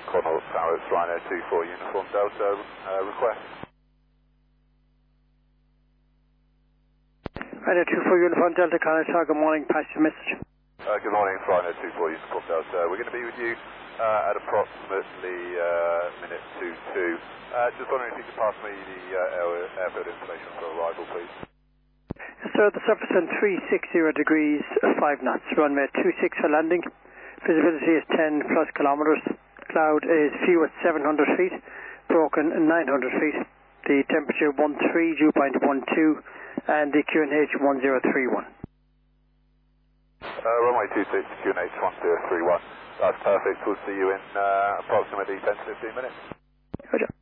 Connaught Tower, it's Rhino 24 Uniform Delta, request. Rhino 24 Uniform Delta, Connaught Tower, good morning, pass your message. Good morning, it's Rhino 24 Uniform Delta. We're going to be with you at approximately minute 22. Just wondering if you could pass me the airfield information for arrival, please. Yes, sir, the surface on 360 degrees, 5 knots, runway 26 for landing. Visibility is 10 plus kilometers. Cloud is few at 700 feet, broken 900 feet. The temperature 13, dew point 12, and the QNH 1031. Runway 26, QNH 1031. That's perfect. We'll see you in approximately 10 to 15 minutes. Roger.